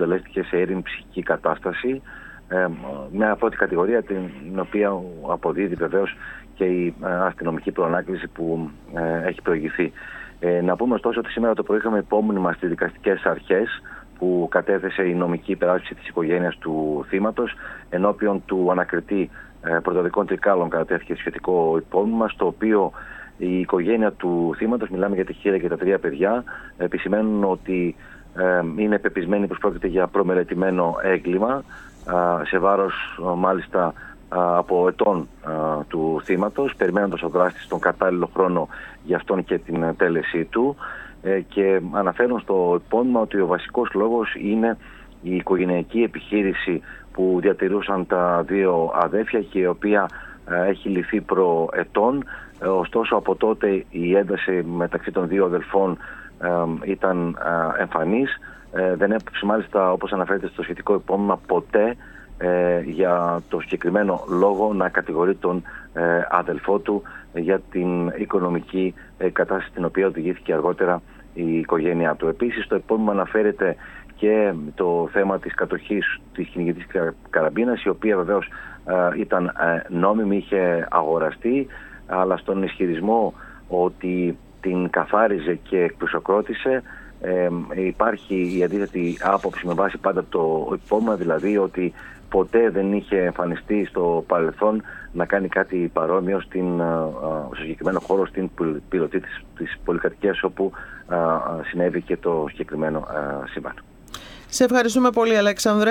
συντελέστηκε σε αίριμη ψυχική κατάσταση, μια πρώτη κατηγορία την οποία αποδίδει βεβαίως και η αστυνομική προανάκριση που έχει προηγηθεί. Να πούμε ωστόσο ότι σήμερα το πρωί είχαμε υπόμνημα στις δικαστικές αρχές που κατέθεσε η νομική υπεράσπιση της οικογένειας του θύματος. Ενώπιον του ανακριτή Πρωτοδικών Τρικάλων κατέθηκε σχετικό υπόμνημα, στο οποίο η οικογένεια του θύματος, μιλάμε για τη Χίρα και τα 3 παιδιά, επισημαίνουν ότι είναι πεπισμένοι πως πρόκειται για προμελετημένο έγκλημα, σε βάρος μάλιστα από ετών του θύματος, περιμένοντας ο δράστης τον κατάλληλο χρόνο για αυτόν και την τέλεσή του, και αναφέρουν στο υπόμνημα ότι ο βασικός λόγος είναι η οικογενειακή επιχείρηση που διατηρούσαν τα 2 αδέφια και η οποία έχει λυθεί προετών. Ωστόσο από τότε η ένταση μεταξύ των 2 αδελφών ήταν εμφανής. Δεν έπρεπε μάλιστα, όπως αναφέρεται στο σχετικό υπόμνημα, ποτέ για το συγκεκριμένο λόγο να κατηγορεί τον αδελφό του για την οικονομική κατάσταση στην οποία οδηγήθηκε αργότερα η οικογένειά του. Επίσης, στο υπόμνημα αναφέρεται και το θέμα της κατοχής της κυνηγητής καραμπίνας, η οποία βεβαίως ήταν νόμιμη, είχε αγοραστεί, αλλά στον ισχυρισμό ότι την καθάριζε και εκπροσωπρότησε υπάρχει η αντίθετη άποψη με βάση πάντα το υπόμνημα, δηλαδή ότι ποτέ δεν είχε εμφανιστεί στο παρελθόν να κάνει κάτι παρόμοιο στο συγκεκριμένο χώρο, στην πυρωτή της πολυκατοικίας όπου συνέβη και το συγκεκριμένο σύμπαν. Σε ευχαριστούμε πολύ, Αλέξανδρε.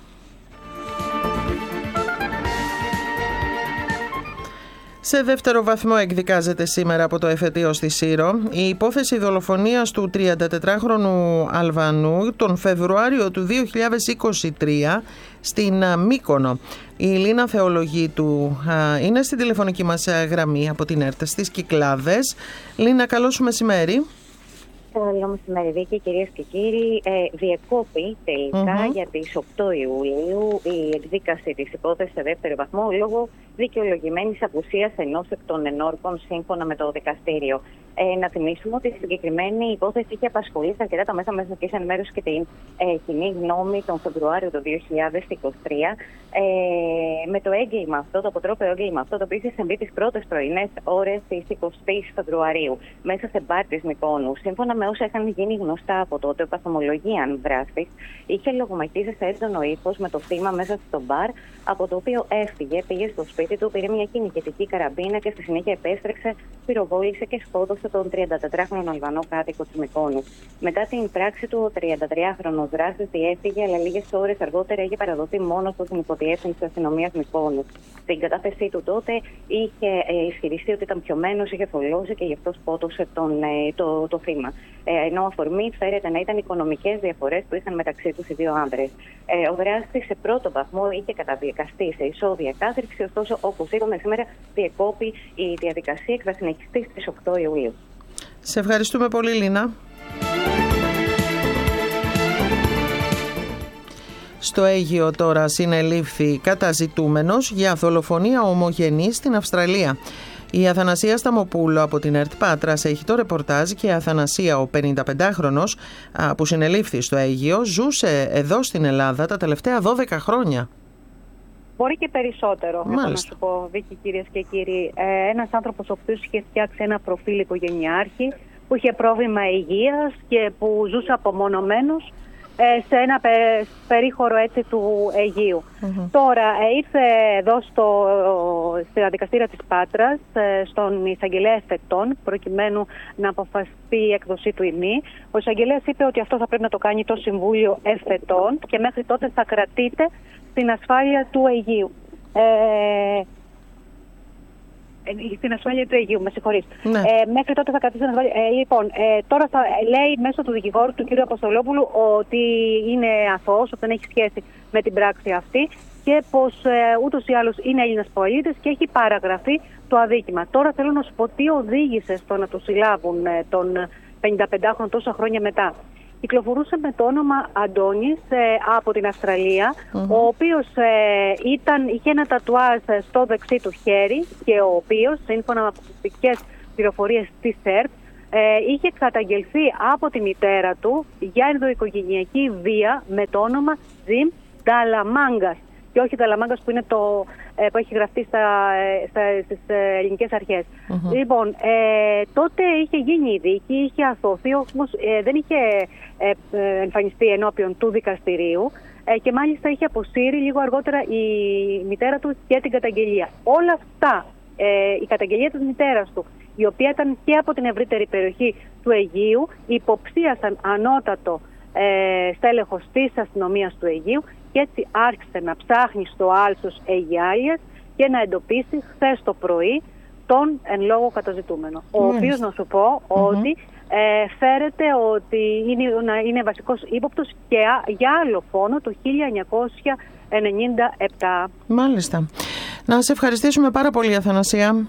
Σε δεύτερο βαθμό εκδικάζεται σήμερα από το εφετείο στη Σύρο η υπόθεση δολοφονίας του 34χρονου Αλβανού τον Φεβρουάριο του 2023 στην Μύκονο. Η Λίνα Θεολογίτου είναι στην τηλεφωνική μας γραμμή από την ΕΡΤ στις Κυκλάδες. Λίνα, καλό σου μεσημέρι. Καλό μεσημέρι, Βίκη, κυρίες και κύριοι. Διεκόπη τελικά για τις 8 Ιουλίου η εκδίκαση της υπόθεσης σε δεύτερο βαθμό λόγω δικαιολογημένης απουσίας ενός εκ των ενόρκων σύμφωνα με το δικαστήριο. Να θυμίσουμε ότι η συγκεκριμένη υπόθεση είχε απασχολήσει αρκετά τα μέσα μαζικής ενημέρωσης και την κοινή γνώμη τον Φεβρουάριο του 2023 με το έγκλημα αυτό, το αποτρόπαιο έγκλημα αυτό, το οποίο είχε συμβεί τις πρώτες πρωινές ώρες της 20ης Φεβρουαρίου μέσα σε μπαρ της Μυκόνου. Σύμφωνα με όσα είχαν γίνει γνωστά από τότε, ο παθομολογίαν δράστης είχε λογομαχήσει σε έντονο ύφος με το θύμα μέσα στο μπαρ, από το οποίο έφυγε, πήγε στο σπίτι του, πήρε μια κυνηγητική καραμπίνα και στη συνέχεια επέστρεψε, πυροβόλησε και σκότωσε τον 34χρονο Αλβανό κάτοικο της Μυκόνου. Μετά την πράξη του, ο 33χρονος δράστης διέφυγε, αλλά λίγες ώρες αργότερα είχε παραδοθεί μόνος του στην υποδιεύθυνση της αστυνομίας Μυκόνου. Στην κατάθεσή του τότε είχε ισχυριστεί ότι ήταν πιωμένος, είχε θολώσει και γι' αυτό σκότωσε το θύμα. Ενώ αφορμή φέρεται να ήταν οικονομικές διαφορές που είχαν μεταξύ τους οι 2 άνδρες. Ο δράστης σε πρώτο βαθμό είχε καταδικαστεί σε ισόβια κάθριξη, ωστόσο, όπως είπαμε σήμερα, διεκόπη η διαδικασία και θα συνεχιστεί στις 8 Ιουλίου. Σε ευχαριστούμε πολύ, Λίνα. Στο Αίγυο τώρα συνελήφθη καταζητούμενος για δολοφονία ομογενή στην Αυστραλία. Η Αθανασία Σταμοπούλου από την ΕΡΤ Πάτρας έχει το ρεπορτάζ και η Αθανασία, ο 55χρονος που συνελήφθη στο Αίγυο, ζούσε εδώ στην Ελλάδα τα τελευταία 12 χρόνια. Μπορεί και περισσότερο, να σου πω, Βίκη, κυρίες και κύριοι. Ένας άνθρωπος ο οποίος είχε φτιάξει ένα προφίλ οικογενειάρχη, που είχε πρόβλημα υγείας και που ζούσε απομονωμένος σε ένα περίχωρο έτσι του Αιγείου. Τώρα ήρθε εδώ στα δικαστήρια της Πάτρας, στον εισαγγελέα εφετών, προκειμένου να αποφασιστεί η έκδοσή του ή μη. Ο εισαγγελέας είπε ότι αυτό θα πρέπει να το κάνει το Συμβούλιο Εφετών και μέχρι τότε θα κρατείται στην ασφάλεια του Αιγείου. Στην ασφάλεια του Αιγείου, με συγχωρείτε. Ναι. Μέχρι τότε θα κρατήσει την ασφάλεια. Τώρα θα λέει μέσω του δικηγόρου του κ. Αποστολόπουλου ότι είναι αθώος, ότι δεν έχει σχέση με την πράξη αυτή και πως ούτως ή άλλως είναι Έλληνας πολίτης και έχει παραγραφεί το αδίκημα. Τώρα θέλω να σου πω τι οδήγησε στο να του συλλάβουν τον 55χρονο τόσα χρόνια μετά. Κυκλοφορούσε με το όνομα Αντώνης από την Αυστραλία, ο οποίος είχε ένα τατουάζ στο δεξί του χέρι και ο οποίος, σύμφωνα με αποδεικτικές πληροφορίες της ΕΡΤ, είχε καταγγελθεί από τη μητέρα του για ενδοοικογενειακή βία με το όνομα Τζιμ Νταλαμάγκας. Και όχι Νταλαμάγκας που είναι που έχει γραφτεί στις ελληνικές αρχές. Λοιπόν, τότε είχε γίνει η δίκη, είχε αθώθει, όμως δεν είχε εμφανιστεί ενώπιον του δικαστηρίου και μάλιστα είχε αποσύρει λίγο αργότερα η μητέρα του και την καταγγελία. Όλα αυτά, η καταγγελία της μητέρας του, η οποία ήταν και από την ευρύτερη περιοχή του Αιγαίου, υποψίασαν ανώτατο στέλεχος της αστυνομίας του Αιγαίου και έτσι άρχισε να ψάχνει στο άλσος Αιγιάλιας και να εντοπίσει χθες το πρωί τον εν λόγω καταζητούμενο. Ο οποίος, να σου πω, ότι φέρεται ότι είναι βασικός ύποπτος και για άλλο φόνο το 1997. Μάλιστα. Να σε ευχαριστήσουμε πάρα πολύ, Αθανασία.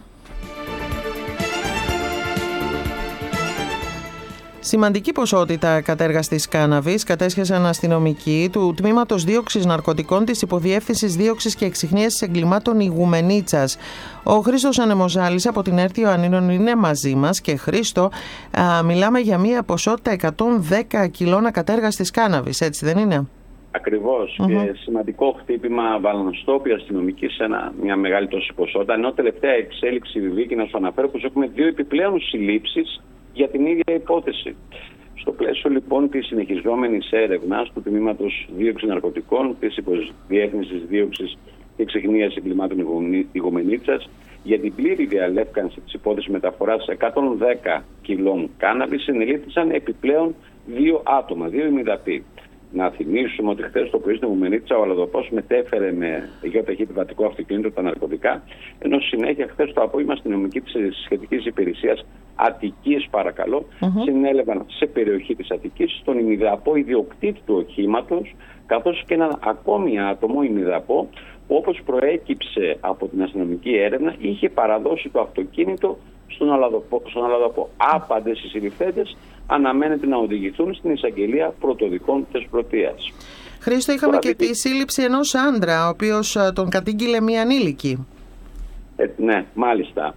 Σημαντική ποσότητα κατέργαστης κάναβης κατέσχεσαν αστυνομικοί του Τμήματος Δίωξης Ναρκωτικών της Υποδιεύθυνσης Δίωξης και Εξιχνίασης Εγκλημάτων Ιγουμενίτσας. Ο Χρήστος Ανεμοζάλης από την Έρτη Ιωαννίνων είναι μαζί μας και Χρήστο, μιλάμε για μια ποσότητα 110 κιλών ακατέργαστης κάναβης, έτσι δεν είναι? Ακριβώς. Και σημαντικό χτύπημα βαλανστόπι αστυνομική σε μια μεγάλη τόση ποσότητα. Ενώ τελευταία εξέλιξη, Βίκη, να σου αναφέρω πως έχουμε 2 επιπλέον συλλήψεις για την ίδια υπόθεση. Στο πλαίσιο λοιπόν της συνεχιζόμενης έρευνας του Τμήματος Δίωξης Ναρκωτικών της Υποδιεύθυνσης Δίωξης και Εξιχνίασης Εγκλημάτων Ιγουμενίτσας για την πλήρη διαλεύκανση της υπόθεσης μεταφοράς 110 κιλών κάναβης συνελήφθησαν επιπλέον 2 άτομα, 2 ημιδαποί. Να θυμίσουμε ότι χθες το πρωί στην Ιγουμενίτσα ο αλλοδαπός μετέφερε με γεωταχή επιβατικό αυτοκίνητο τα ναρκωτικά, ενώ συνέχεια χθες το απόγευμα στην αστυνομική της σχετικής υπηρεσίας Αττικής, παρακαλώ, συνέλαβαν σε περιοχή της Αττικής τον ημιδαπό ιδιοκτήτη του οχήματος, καθώς και έναν ακόμη άτομο ημιδαπό που, όπως προέκυψε από την αστυνομική έρευνα, είχε παραδώσει το αυτοκίνητο στον αλλοδαπό. Άπαντες οι συλληφθέντες αναμένεται να οδηγηθούν στην εισαγγελία πρωτοδικών Θεσπρωτείας. Χρήστο, είχαμε και τη σύλληψη ενός άντρα, ο οποίος τον κατήγγειλε μία ανήλικη. Ναι, μάλιστα.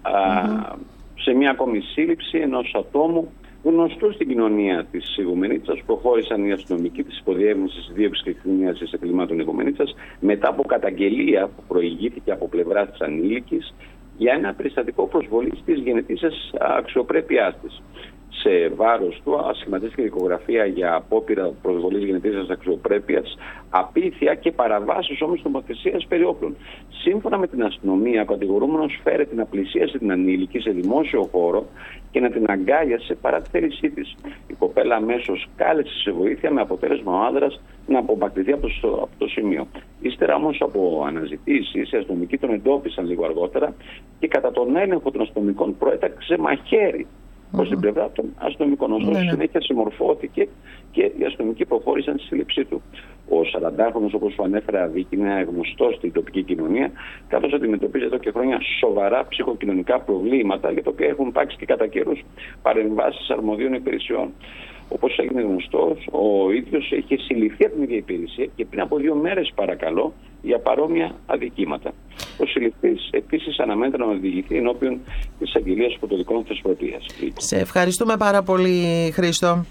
Σε μια ακόμη σύλληψη ενός ατόμου γνωστού στην κοινωνία της Ιγουμενίτσας, προχώρησαν οι αστυνομικοί της Υποδιεύθυνσης Δίωξης και Εξιχνίασης Εγκλημάτων Ιγουμενίτσας μετά από καταγγελία που προηγήθηκε από πλευρά της ανήλικης για ένα περιστατικό προσβολής της γενετήσιας αξιοπρέπειάς της. Σε βάρος του ασχηματίστηκε δικογραφία για απόπειρα προσβολής γενετήσιας αξιοπρέπειας, απίθεια και παραβάσεις όμως νομοθεσίας περί όπλων. Σύμφωνα με την αστυνομία, ο κατηγορούμενος φέρεται να πλησίασε την ανήλικη σε δημόσιο χώρο και να την αγκάλιασε παρά τη θέλησή της. Η κοπέλα αμέσως κάλεσε σε βοήθεια, με αποτέλεσμα ο άνδρας να απομακρυνθεί από το σημείο. Ύστερα όμως από αναζητήσεις, οι αστυνομικοί τον εντόπισαν λίγο αργότερα και κατά τον έλεγχο των αστυνομικών προέταξε μαχαίρι προς την πλευρά των αστυνομικών. Ωστόσο, συνέχεια συμμορφώθηκε και οι αστυνομικοί προχώρησαν στη σύλληψή του. Ο 40χρονος, όπως σου ανέφερα, Βίκη, είναι γνωστός στην τοπική κοινωνία, καθώς αντιμετωπίζει εδώ και χρόνια σοβαρά ψυχοκοινωνικά προβλήματα, για τα οποία έχουν υπάρξει και κατά καιρούς παρεμβάσεις αρμοδίων υπηρεσιών. Όπως έγινε γνωστός, ο ίδιος είχε συλληφθεί από την ίδια υπηρεσία και πριν από 2 μέρες, παρακαλώ, για παρόμοια αδικήματα. Ο συλληφθής επίσης αναμένεται να οδηγηθεί ενώπιον της αγγελίας πρωτοδικών Θεσπρωτείας. Σε ευχαριστούμε πάρα πολύ, Χρήστο.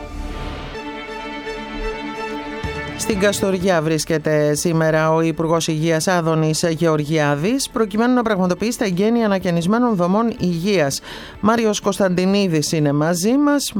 Στην Καστοριά βρίσκεται σήμερα ο Υπουργός Υγείας Άδωνης Γεωργιάδης, προκειμένου να πραγματοποιήσει τα εγγένεια ανακαινισμένων δομών υγείας. Μάριος Κωνσταντινίδης είναι μαζί μας.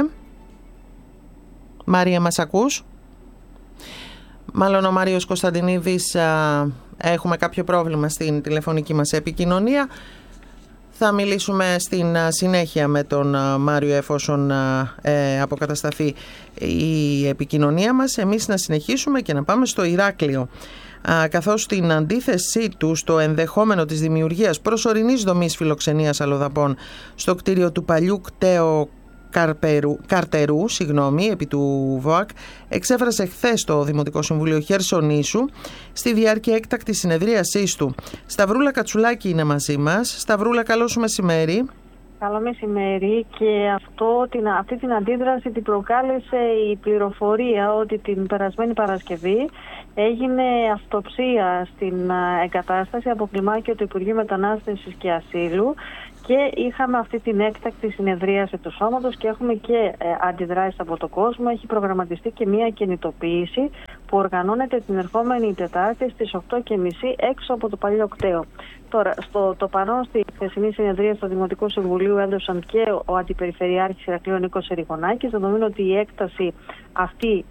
Μάριε, μας ακούς? Μάλλον ο Μάριος Κωνσταντινίδης, έχουμε κάποιο πρόβλημα στην τηλεφωνική μας επικοινωνία. Θα μιλήσουμε στην συνέχεια με τον Μάριο εφόσον αποκατασταθεί η επικοινωνία μας. Εμείς να συνεχίσουμε και να πάμε στο Ηράκλειο, καθώς στην αντίθεσή του στο ενδεχόμενο της δημιουργίας προσωρινής δομής φιλοξενίας αλλοδαπών στο κτίριο του παλιού κταίου Καρτερού, επί του ΒΟΑΚ, εξέφρασε χθες το Δημοτικό Συμβούλιο Χερσονήσου στη διάρκεια έκτακτης συνεδρίασής του. Σταυρούλα Κατσουλάκη είναι μαζί μας. Σταυρούλα, καλό σου μεσημέρι. Καλό μεσημέρι. Και αυτή την αντίδραση την προκάλεσε η πληροφορία ότι την περασμένη Παρασκευή έγινε αυτοψία στην εγκατάσταση από κλιμάκιο του Υπουργείου Μετανάστευσης και Ασύλου και είχαμε αυτή την έκτακτη συνεδρίαση του σώματος και έχουμε και αντιδράσεις από τον κόσμο. Έχει προγραμματιστεί και μια κινητοποίηση που οργανώνεται την ερχόμενη Τετάρτη στις 8:30 έξω από το παλιό κτέο. Τώρα, το παρόν στη χθεσινή συνεδρία του Δημοτικού Συμβουλίου έδωσαν και ο Αντιπεριφερειάρχης Ηρακλείων Νίκος Ερηγονάκης, δεδομένου ότι η έκταση αυτή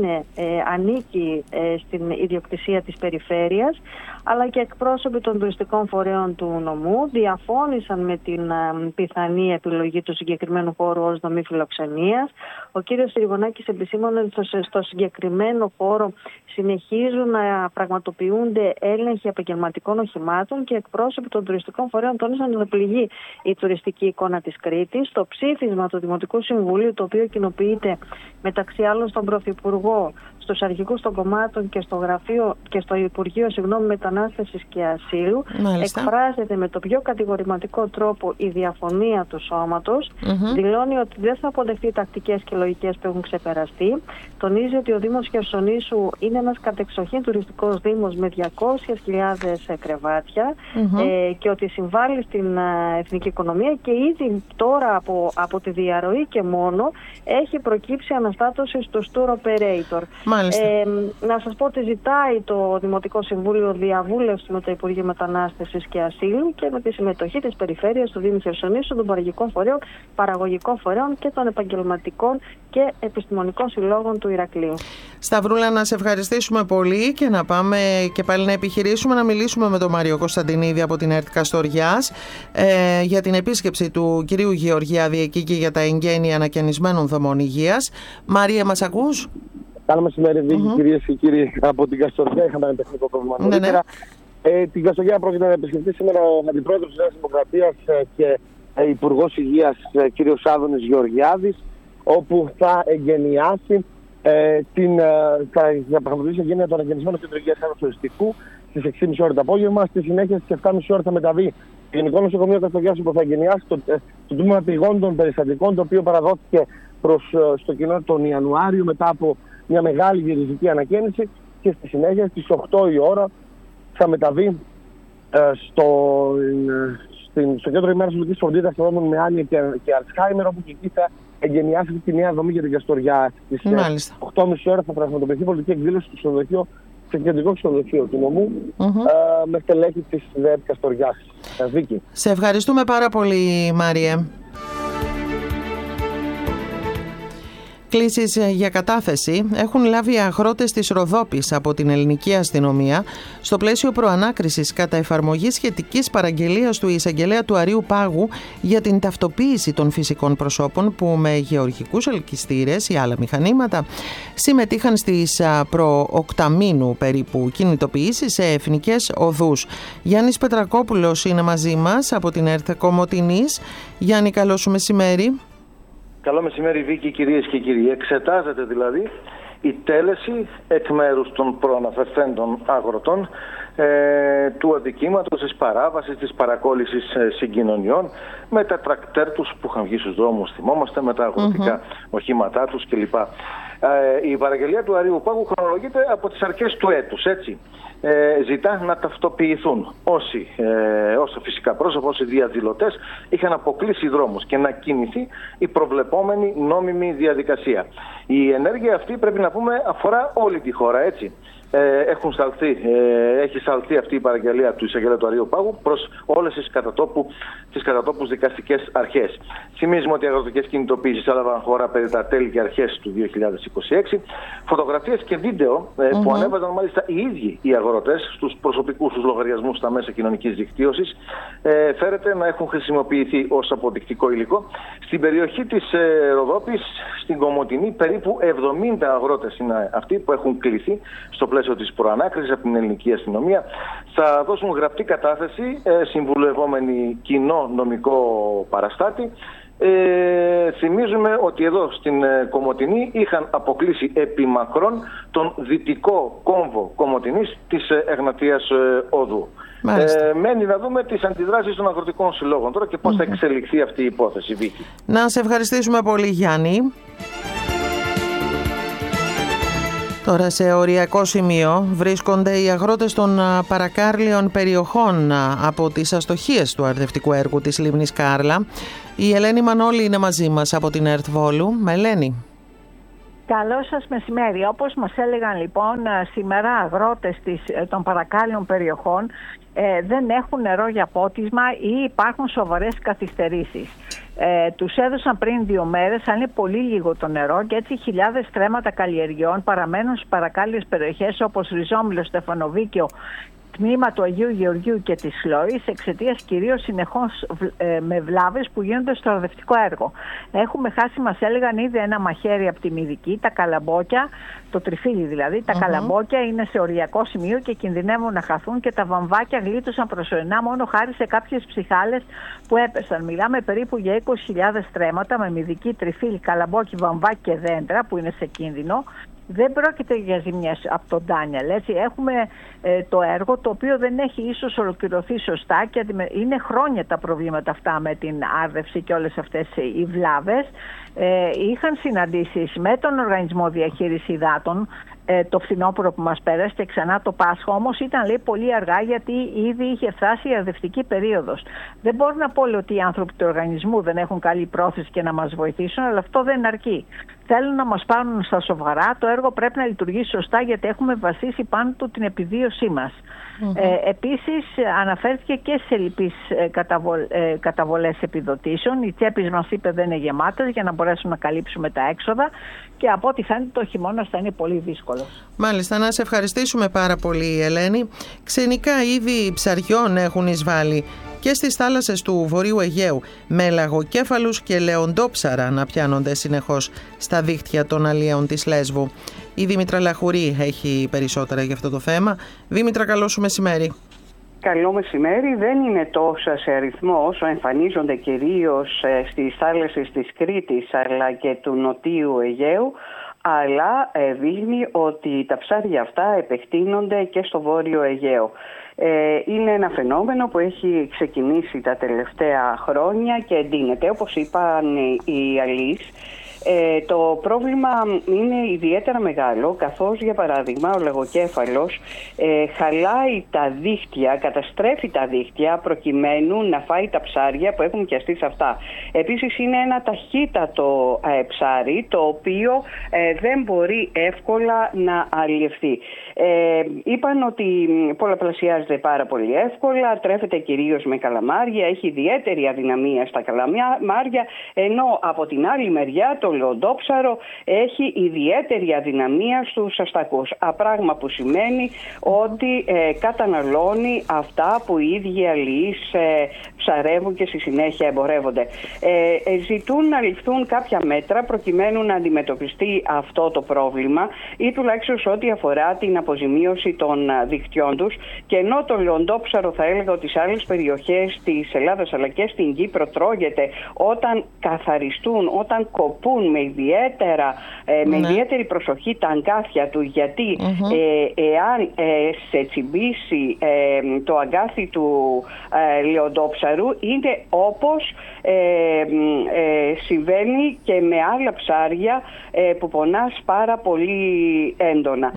ανήκει στην ιδιοκτησία της περιφέρειας, αλλά και εκπρόσωποι των τουριστικών φορέων του νομού διαφώνησαν με την πιθανή επιλογή του συγκεκριμένου χώρου ως δομή φιλοξενίας. Ο κύριος Ερηγονάκης επισήμανε ότι στο συγκεκριμένο χώρο συνεχίζουν να πραγματοποιούνται έλεγχοι επαγγελματικών οχημάτων και εκπρόσωποι των τουριστικών φορέων τόνισαν ότι πληγεί η τουριστική εικόνα της Κρήτης. Το ψήφισμα του Δημοτικού Συμβουλίου, το οποίο κοινοποιείται μεταξύ άλλων στον Πρωθυπουργό, στους αρχηγούς των κομμάτων και στο Υπουργείο Μετανάστευσης και Ασύλου, εκφράζεται με το πιο κατηγορηματικό τρόπο η διαφωνία του σώματος. Δηλώνει ότι δεν θα αποδεχτεί τακτικές και λογικές που έχουν ξεπεραστεί. Τονίζει ότι ο Δήμος Χερσονήσου είναι ένας κατεξοχήν τουριστικός δήμος με 200.000 κρεβάτια και ότι συμβάλλει στην εθνική οικονομία και ήδη τώρα από τη διαρροή και μόνο έχει προκύψει αναστάτωση στους tour operator. Να σας πω ότι ζητάει το Δημοτικό Συμβούλιο διαβούλευση με το Υπουργείο Μετανάστευσης και Ασύλου και με τη συμμετοχή της Περιφέρειας του Δήμου Χερσονήσου, των παραγωγικών φορέων και των επαγγελματικών και επιστημονικών συλλόγων του Ηρακλείου. Σταυρούλα, να σε ευχαριστήσουμε πολύ και να πάμε και πάλι να επιχειρήσουμε να μιλήσουμε με τον Μάριο Κωνσταντινίδη από την ΕΡΤ Καστοριάς για την επίσκεψη του κυρίου Γεωργιάδη εκεί και για τα εγγένεια ανακαινισμένων δομών υγείας. Μάρια, μας ακούς? Καλό μεσημέρι, Βίκη, κυρίες και κύριοι από την Καστοριά. Είχαμε ένα τεχνικό πρόβλημα νωρίτερα. Την Καστοριά πρόκειται να επισκεφτεί σήμερα ο Αντιπρόεδρος της Νέας Δημοκρατίας και Υπουργός Υγείας, κύριος Άδωνης Γεωργιάδης, όπου θα εγγενιάσει θα πραγματοποιήσει εγγένεια του ανακαινισμένου κέντρου υγείας τουριστικού στις 6.30 ώρα το απόγευμα. Στη συνέχεια στις 7.30 ώρα θα μεταβεί το Γενικό Νοσοκομείο Καστοριάς, που θα εγγενιάσει το τμήμα πηγών των περιστατικών, το οποίο παραδόθηκε στο κοινό τον Ιανουάριο μετά από μια μεγάλη γυριζική ανακαίνιση, και στη συνέχεια στις 8 η ώρα θα μεταβεί στο κέντρο ημέρας φροντίδας ατόμων με άνοια και Αλτσχάιμερ, όπου και εκεί θα εγγενιάσει τη νέα δομή για την Καστοριά. Στις 8.30 ώρα θα πραγματοποιηθεί πολιτική εκδήλωση στο ξενοδοχείο, στο κεντρικό ξενοδοχείο του νομού, με στελέχη της ΔΕΕ Καστοριάς. Βίκη. Σε ευχαριστούμε πάρα πολύ, Μάριε. Κλήσεις για κατάθεση έχουν λάβει αγρότες της Ροδόπης από την ελληνική αστυνομία στο πλαίσιο προανάκρισης κατά εφαρμογή σχετικής παραγγελίας του εισαγγελέα του Αρείου Πάγου για την ταυτοποίηση των φυσικών προσώπων που με γεωργικούς ελκυστήρες ή άλλα μηχανήματα συμμετείχαν στις προοκταμήνου περίπου κινητοποιήσεις σε εθνικές οδούς. Γιάννης Πετρακόπουλος είναι μαζί μας από την ΕΡΤ Κομοτηνής. Γιάννη, καλό σου μεσημέρι. Καλό μεσημέρι, Βίκη, κυρίες και κύριοι. Εξετάζεται δηλαδή η τέλεση εκ μέρους των προαναφερθέντων αγροτών του αδικήματος της παράβασης, της παρακόλλησης συγκοινωνιών με τα τρακτέρ τους που είχαν βγει στους δρόμους, θυμόμαστε, με τα αγροτικά οχήματά τους κλπ. Η παραγγελία του Αρείου Πάγου χρονολογείται από τις αρχές του έτους, έτσι. Ζητά να ταυτοποιηθούν όσοι φυσικά πρόσωπα, όσοι διαδηλωτές είχαν αποκλείσει δρόμους και να κινηθεί η προβλεπόμενη νόμιμη διαδικασία. Η ενέργεια αυτή, πρέπει να πούμε, αφορά όλη τη χώρα, έτσι. Έχει σταλθεί αυτή η παραγγελία του εισαγγελέα του Αρείου Πάγου προς όλες τις κατατόπους δικαστικές αρχές. Θυμίζουμε ότι οι αγροτικές κινητοποίησεις έλαβαν χώρα περί τα τέλη και αρχές του 2026. Φωτογραφίες και βίντεο που ανέβαζαν μάλιστα οι ίδιοι οι αγρότες στους προσωπικούς τους λογαριασμούς στα μέσα κοινωνικής δικτύωσης φέρεται να έχουν χρησιμοποιηθεί ως αποδεικτικό υλικό. Στην περιοχή της Ροδόπης, στην Κομοτηνή, περίπου 70 αγρότες είναι αυτοί που έχουν κληθεί στο πλαίσιο της προανάκρισης από την ελληνική αστυνομία. Θα δώσουν γραπτή κατάθεση συμβουλευόμενοι κοινό νομικό παραστάτη. Θυμίζουμε ότι εδώ στην Κομοτηνή είχαν αποκλείσει επί μακρόν τον δυτικό κόμβο Κομοτηνής της Εγνατίας Οδού. Μένει να δούμε τις αντιδράσεις των αγροτικών συλλόγων τώρα και πώς θα εξελιχθεί αυτή η υπόθεση, Βίκη. Να σε ευχαριστήσουμε πολύ, Γιάννη. Τώρα σε οριακό σημείο βρίσκονται οι αγρότες των παρακάρλιων περιοχών από τις αστοχίες του αρδευτικού έργου της λίμνης Κάρλα. Η Ελένη Μανώλη είναι μαζί μας από την ΕΡΤ Βόλου. Ελένη. Καλό σας μεσημέρι. Όπως μας έλεγαν λοιπόν σήμερα αγρότες των παρακάλιων περιοχών, δεν έχουν νερό για πότισμα ή υπάρχουν σοβαρές καθυστερήσεις. Τους έδωσαν πριν 2 μέρες, αλλά είναι πολύ λίγο το νερό και έτσι χιλιάδες στρέμματα καλλιεργειών παραμένουν στις παρακάλιες περιοχές όπως Ριζόμυλο, Στεφανοβίκιο, τμήμα του Αγίου Γεωργίου και της Χλώης, εξαιτίας κυρίως συνεχώς με βλάβες που γίνονται στο αρδευτικό έργο. Έχουμε χάσει, μας έλεγαν, ήδη ένα μαχαίρι από τη Μυδική, τα καλαμπόκια, το τριφύλι δηλαδή, τα καλαμπόκια είναι σε οριακό σημείο και κινδυνεύουν να χαθούν και τα βαμβάκια γλίτωσαν προσωρινά μόνο χάρη σε κάποιες ψυχάλες που έπεσαν. Μιλάμε περίπου για 20.000 στρέμματα με Μυδική, τριφύλι, καλαμπόκι, βαμβάκι και δέντρα που είναι σε κίνδυνο. Δεν πρόκειται για ζημιές από τον Ντάνιελ. Έχουμε το έργο το οποίο δεν έχει ίσως ολοκληρωθεί σωστά και είναι χρόνια τα προβλήματα αυτά με την άρδευση και όλες αυτές οι βλάβες. Είχαν συναντήσεις με τον Οργανισμό Διαχείρισης Υδάτων το φθινόπωρο που μας πέρασε και ξανά το Πάσχα, όμως ήταν λέει πολύ αργά γιατί ήδη είχε φτάσει η αρδευτική περίοδος. Δεν μπορώ να πω ότι οι άνθρωποι του οργανισμού δεν έχουν καλή πρόθεση και να μας βοηθήσουν, αλλά αυτό δεν αρκεί. Θέλουν να μας πάρουν στα σοβαρά, το έργο πρέπει να λειτουργήσει σωστά γιατί έχουμε βασίσει πάνω του την επιβίωσή μας. Επίσης αναφέρθηκε και σε λυπείς καταβολές επιδοτήσεων. Οι τσέπες μας είπε δεν είναι γεμάτες για να μπορέσουμε να καλύψουμε τα έξοδα και από ό,τι φαίνεται το χειμώνας θα είναι πολύ δύσκολο. Μάλιστα, να σε ευχαριστήσουμε πάρα πολύ, Ελένη. Ξενικά είδη ψαριών έχουν εισβάλει και στις θάλασσες του Βορείου Αιγαίου, με λαγοκέφαλους και λεοντόψαρα να πιάνονται συνεχώς στα δίχτυα των αλιέων της Λέσβου. Η Δήμητρα Λαχουρή έχει περισσότερα για αυτό το θέμα. Δήμητρα, καλό σου μεσημέρι. Καλό μεσημέρι. Δεν είναι τόσα σε αριθμό όσο εμφανίζονται κυρίως στις θάλασσες της Κρήτης αλλά και του Νοτίου Αιγαίου, αλλά δείχνει ότι τα ψάρια αυτά επεκτείνονται και στο Βόρειο Αιγαίο. Είναι ένα φαινόμενο που έχει ξεκινήσει τα τελευταία χρόνια και εντείνεται, όπως είπαν οι αλείς. Το πρόβλημα είναι ιδιαίτερα μεγάλο, καθώς για παράδειγμα ο λαγοκέφαλος χαλάει τα δίχτυα, καταστρέφει τα δίχτυα προκειμένου να φάει τα ψάρια που έχουν πιαστεί σε αυτά. Επίσης είναι ένα ταχύτατο ψάρι το οποίο δεν μπορεί εύκολα να αλλιευθεί. Είπαν ότι πολλαπλασιάζεται πάρα πολύ εύκολα, τρέφεται κυρίως με καλαμάρια, έχει ιδιαίτερη αδυναμία στα καλαμάρια, ενώ από την άλλη μεριά το λεοντόψαρο έχει ιδιαίτερη αδυναμία στους αστακούς. Πράγμα που σημαίνει ότι καταναλώνει αυτά που οι ίδιοι αλληλείς ψαρεύουν και στη συνέχεια εμπορεύονται. Ζητούν να ληφθούν κάποια μέτρα προκειμένου να αντιμετωπιστεί αυτό το πρόβλημα ή τουλάχιστον σε ό,τι αφορά την αποζημίωση των δικτυών τους. Και ενώ το λεοντόψαρο θα έλεγα ότι σε άλλες περιοχές της Ελλάδας αλλά και στην Κύπρο τρώγεται όταν καθαριστούν, όταν κοπούν με ιδιαίτερη προσοχή τα αγκάθια του, γιατί εάν σε τσιμπήσει το αγκάθι του λεοντόψαρου είναι όπως συμβαίνει και με άλλα ψάρια που πονάς πάρα πολύ έντονα.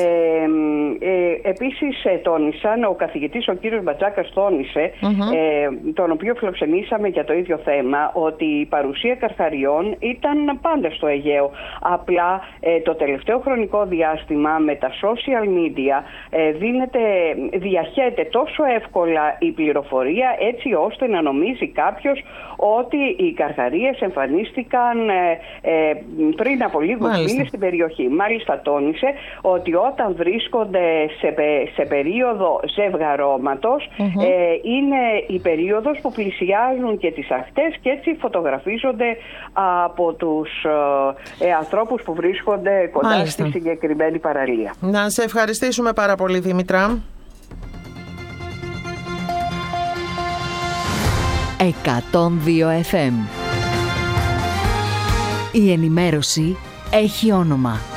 Επίσης τόνισαν, ο καθηγητής ο κύριος Μπατζάκας τόνισε, τον οποίο φιλοξενήσαμε για το ίδιο θέμα, ότι η παρουσία καρχαριών ήταν πάντα στο Αιγαίο. Απλά το τελευταίο χρονικό διάστημα με τα social media διαχέεται τόσο εύκολα η πληροφορία έτσι ώστε να νομίζει κάποιος ότι οι καρχαρίες εμφανίστηκαν πριν από λίγο στην περιοχή. Μάλιστα τόνισε ότι όταν βρίσκονται σε περίοδο ζευγαρώματος είναι η περίοδος που πλησιάζουν και τις ακτές και έτσι φωτογραφίζονται από τους ανθρώπους που βρίσκονται κοντά στη συγκεκριμένη παραλία. Να σε ευχαριστήσουμε πάρα πολύ, Δήμητρα. 102 FM. Η ενημέρωση έχει όνομα.